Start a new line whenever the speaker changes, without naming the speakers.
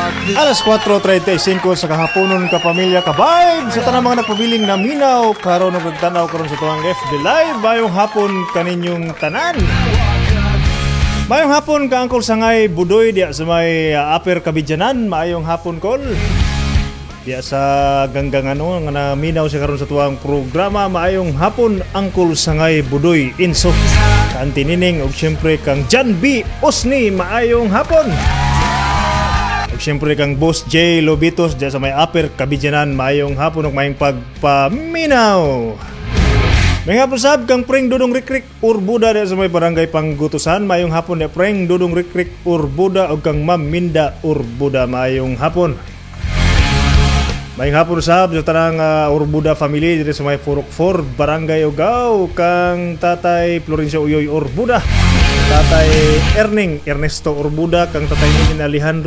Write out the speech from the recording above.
Alas 4:35 sa kahaponon ka pamilya ka vibe sa tanang mga nagpabiling naminaw karon ug nagtanaw karon sa tuwang FB Live. Mayong hapon kaninyong tanan. Mayong hapon ka Uncle Sangay Budoy diya sa may Upper Kabidyanan. Mayong hapon kol. Diya sa ganggang nga naminaw siya karon sa tuwang programa. Mayong hapon Uncle Sangay Budoy Inso. Kanti Nining ug syempre kang John B. Osni. Mayong hapon. Siyempre kang Boss J. Lobitos dyan sa may Upper Kabidyanan. Mayong hapon ug mayong pagpaminaw. May hapon sab kang Preng Dudong Rikrik Urbuda dyan sa may Barangay Panggutusan. Mayong hapon ni Preng Dudong Rikrik Urbuda ug kang Ma'am Minda Urbuda. Mayong hapon. Mayong hapon sab sa tanang Urbuda family dyan sa may Furok 4 Barangay Ugaw. Kang Tatay Florencio Uyoy Urbuda, Tatay Ernesto Urbuda, kang Tatay Ninin Alejandro